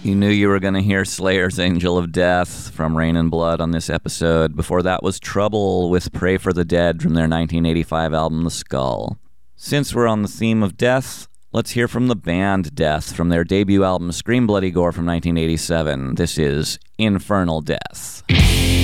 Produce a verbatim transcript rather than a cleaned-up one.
You knew you were going to hear Slayer's Angel of Death from Rain and Blood on this episode. Before that was Trouble with Pray for the Dead from their nineteen eighty-five album The Skull. Since we're on the theme of death, let's hear from the band Death from their debut album Scream Bloody Gore from nineteen eighty-seven. This is Infernal Death.